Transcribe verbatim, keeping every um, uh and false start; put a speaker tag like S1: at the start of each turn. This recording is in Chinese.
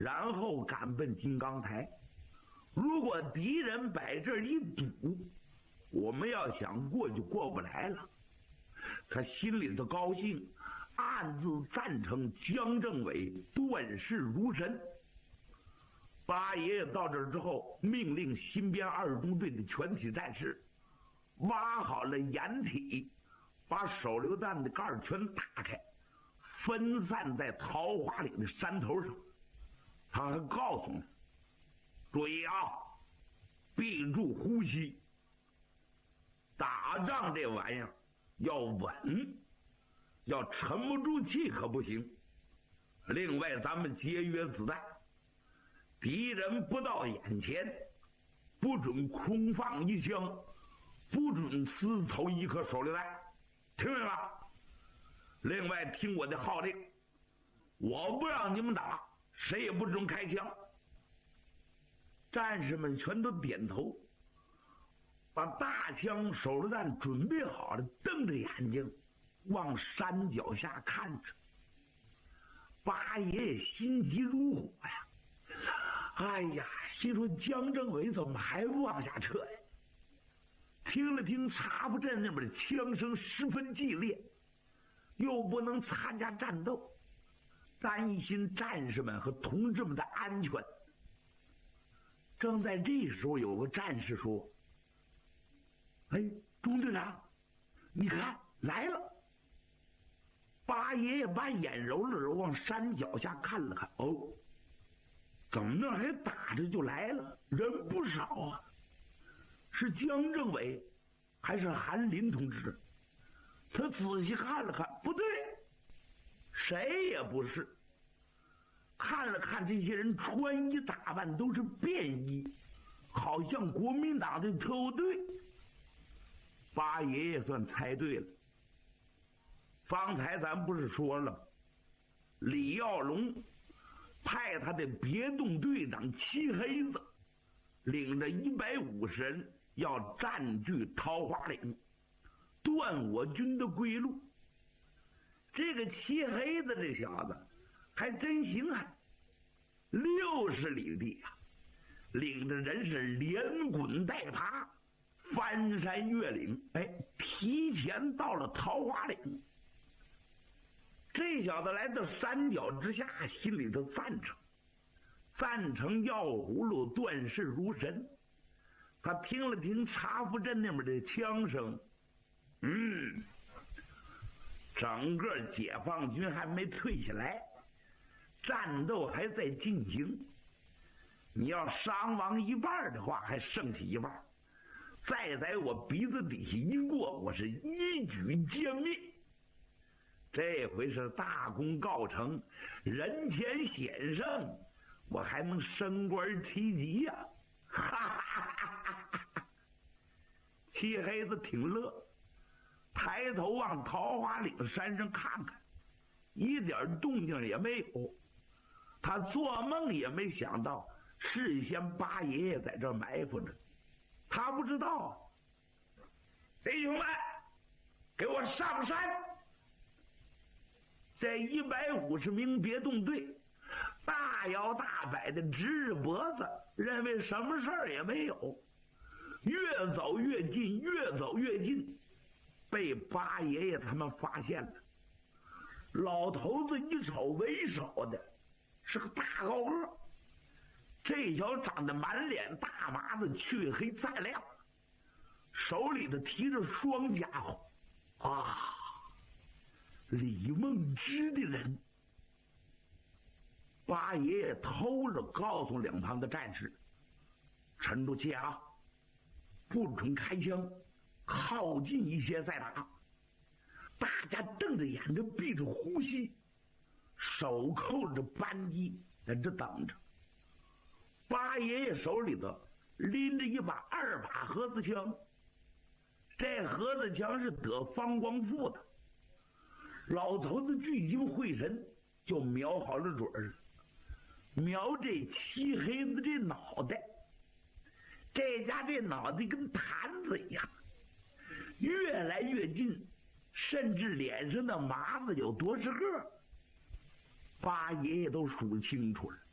S1: 然后赶奔金刚台。如果敌人把这儿一堵，我们要想过就过不来了。他心里头高兴，暗自赞成江政委断事如神。八爷爷到这儿之后，命令新编二中队的全体战士挖好了掩体，把手榴弹的盖儿全打开，分散在桃花岭的山头上。他还告诉你，注意啊，闭住呼吸。打仗这玩意儿要稳，要沉不住气可不行。另外，咱们节约子弹，敌人不到眼前，不准空放一枪，不准私投一颗手榴弹，听明白吧？另外，听我的号令，我不让你们打，谁也不准开枪。战士们全都点头，把大枪手榴弹准备好了，瞪着眼睛往山脚下看着。八爷爷心急如火呀！哎呀，心说江政委怎么还不往下撤呀？听了听茶铺镇那边的枪声十分激烈，又不能参加战斗，担心战士们和同志们的安全。正在这时候，有个战士说：“哎，钟队长，你看来了。”八爷爷把眼揉了揉，往山脚下看了看，哦，怎么那还打着就来了？人不少啊！是江政委还是韩林同志？他仔细看了看，不对，谁也不是。看了看这些人穿衣打扮都是便衣，好像国民党的特务队。八爷爷算猜对了。方才咱不是说了，李耀龙派他的别动队长漆黑子领着一百五十人要占据桃花岭，断我军的归路。这个漆黑子这小子还真行啊，六十里地啊，领着人是连滚带爬，翻山越岭，哎，提前到了桃花岭。这小子来到山脚之下，心里头赞成，赞成药葫芦断事如神。他听了听茶铺镇那边的枪声，嗯，整个解放军还没退下来，战斗还在进行。你要伤亡一半的话，还剩下一半，再在我鼻子底下一过，我是一举歼灭。这回是大功告成，人前显圣，我还能升官提级呀、啊！哈哈哈哈！漆黑子挺乐，抬头往桃花岭山上看看，一点动静也没有。他做梦也没想到，事先八爷爷在这儿埋伏着，他不知道。弟兄们，给我上山！这一百五十名别动队大摇大摆的直着脖子，认为什么事儿也没有，越走越近，越走越近，被八爷爷他们发现了。老头子一瞅为首的是个大高个，这小长得满脸大麻子，黢黑锃亮，手里头提着双家伙啊，李梦之的人。八爷爷偷着告诉两旁的战士，沉住气啊，不准开枪，靠近一些再打。大家瞪着眼睛，闭着呼吸，手扣着扳机，在这等着。八爷爷手里头拎着一把二把盒子枪，这盒子枪是得方光富的。老头子聚精会神，就瞄好了准儿，瞄这漆黑子这脑袋。这家这脑袋跟坛子一样，越来越近，甚至脸上的麻子有多少个，八爷爷都数清楚了。